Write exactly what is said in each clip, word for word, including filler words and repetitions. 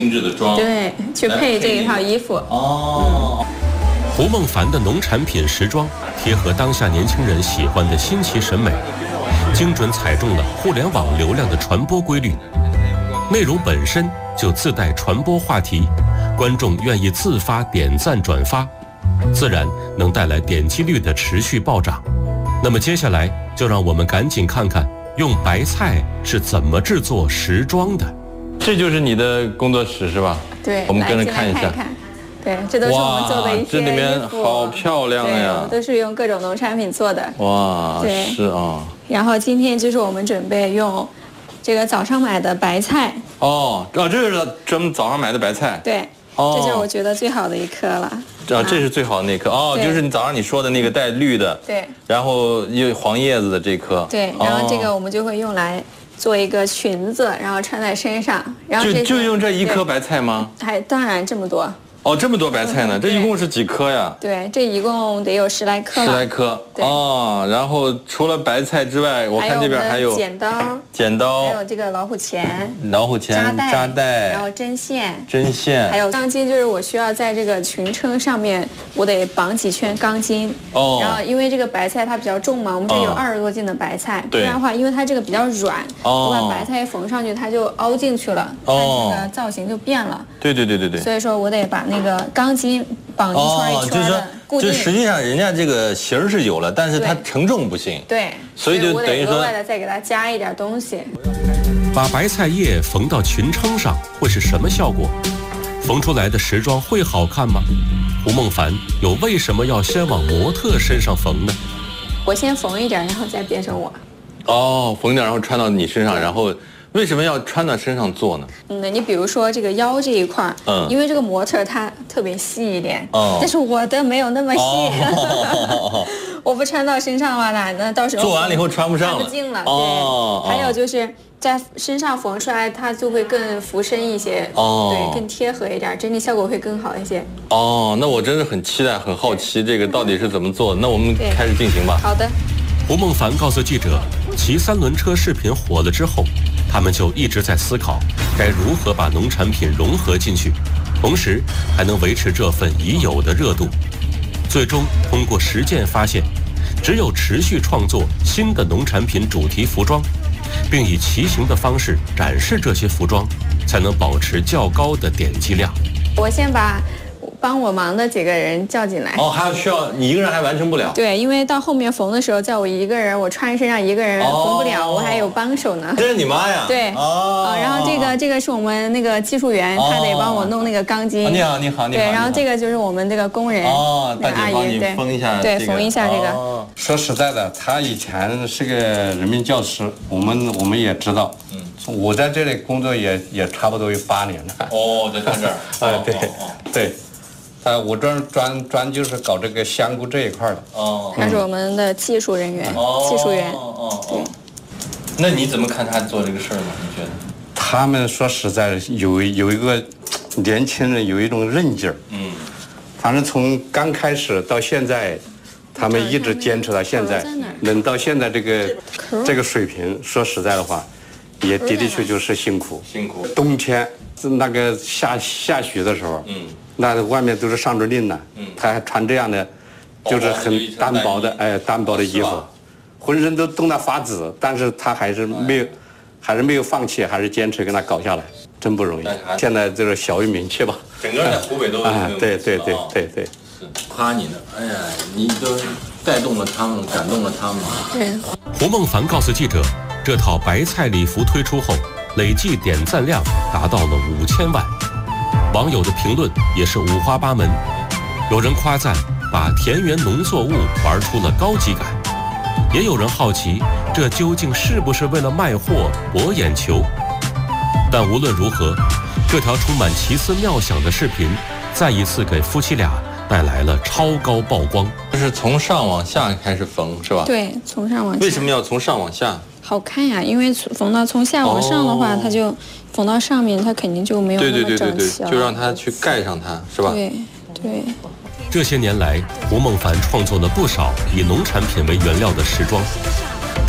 精致的妆， 对，去配这一套衣服。 哦。 胡梦凡的农产品时装贴合当下年轻人喜欢的新奇审美，精准踩中了互联网流量的传播规律。内容本身就自带传播话题，观众愿意自发点赞转发，自然能带来点击率的持续暴涨。那么接下来就让我们赶紧看看用白菜是怎么制作时装的。 这就是你的工作室是吧？ 对， 我们跟着看一下。 看看对，这都是我们做的一些这里面好漂亮呀！ 我们都是用各种农产品做的。 哇， 对， 是啊。 然后今天就是我们准备用这个早上买的白菜。 哦，啊，这是咱们早上买的白菜。 对，哦，这就是我觉得最好的一颗了。 啊，这是最好的那颗哦，就是你早上你说的那个带绿的。 对。 然后有黄叶子的这颗。 对，然后这个我们就会用来做一个裙子，然后穿在身上。然后就就用这一颗白菜吗？ 还当然这么多。 哦，这么多白菜呢？这一共是几颗呀？ 对，这一共得有十来颗。 十来颗。哦，然后除了白菜之外，我看这边还有剪刀， 剪刀， 还有这个老虎钳， 老虎钳， 扎带， 扎带， 然后针线， 针线， 还有钢筋，就是我需要在这个裙撑上面，我得绑几圈钢筋。哦。然后因为这个白菜它比较重嘛，我们这有二十多斤的白菜，不然的话，因为它这个比较软，我把白菜一缝上去，它就凹进去了，它这个造型就变了。 对对对对对。 所以说我得把那个钢筋绑一圈一圈的固定。 就实际上人家这个型是有了，但是它承重不行。 对。 所以就等于说， 额外的再给它加一点东西。 把白菜叶缝到裙撑上会是什么效果？缝出来的时装会好看吗？胡梦凡又为什么要先往模特身上缝呢？ 我先缝一点，然后再变成我。 哦，缝点，然后穿到你身上，然后。为什么要穿到身上做呢？ 嗯，你比如说这个腰这一块，嗯，因为这个模特它特别细一点，哦，但是我的没有那么细，哦、我不穿到身上的话呢，那到时候做完了以后穿不上了， 穿不进了。哦，对，还有就是在身上缝出来，它就会更浮身一些，哦，对，更贴合一点，整体效果会更好一些。 哦，那我真是很期待，很好奇这个到底是怎么做的。那我们开始进行吧。 好的。 胡梦凡告诉记者，骑三轮车视频火了之后，他们就一直在思考该如何把农产品融合进去，同时还能维持这份已有的热度。最终通过实践发现，只有持续创作新的农产品主题服装，并以骑行的方式展示这些服装，才能保持较高的点击量。 我先把帮我忙的几个人叫进来。 哦，还要需要你一个人还完成不了。 对，因为到后面缝的时候，叫我一个人，我穿身上一个人缝不了，哦、我还有帮手呢。 这是你妈呀？ 对。哦。呃、然后这个这个是我们那个技术员，哦、他得帮我弄那个钢筋。 哦、你好，你好，你好。 对，然后这个就是我们这个工人。 哦，大姐帮你缝一下。 对，缝一下这个。 哦、说实在的，他以前是个人民教师，我们我们也知道。嗯。我在这里工作也也差不多有八年了。 哦，在他这儿。 哎，对，对。呃，我专专专就是搞这个香菇这一块的。 哦，他是我们的技术人员，哦、技术员。哦哦对。那你怎么看他做这个事儿呢？你觉得？ 他们说实在的，有有一个年轻人有一种韧劲儿。嗯。反正从刚开始到现在，他们一直坚持到现在，能到现在这个这个水平，说实在的话，也的的确确是辛苦。 辛苦。 冬天那个下下雪的时候。嗯。那外面都是上着令呢，嗯，他还穿这样的，就是很单薄的，哎，单薄的衣服，浑身都冻得发紫，但是他还是没有，还是没有放弃，还是坚持跟他搞下来，真不容易。现在就是小有名气吧。 整个在湖北都啊，对对对对对。 是夸你呢，哎呀，你都带动了他们，感动了他们。 对。 胡梦凡告诉记者，这套白菜礼服推出后，累计点赞量达到了五千万。网友的评论也是五花八门，有人夸赞把田园农作物玩出了高级感，也有人好奇这究竟是不是为了卖货博眼球。但无论如何，这条充满奇思妙想的视频再一次给夫妻俩带来了超高曝光。 就是从上往下开始缝是吧？ 对，从上往下。 为什么要从上往下？ 好看呀，因为缝到从下往上的话，哦、它就缝到上面，它肯定就没有那么整齐了。对对对对对， 就让它去盖上它，是吧？ 对对。 这些年来，胡梦凡创作了不少以农产品为原料的时装，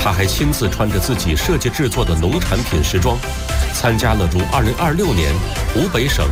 他还亲自穿着自己设计制作的农产品时装，参加了如二零二六年湖北省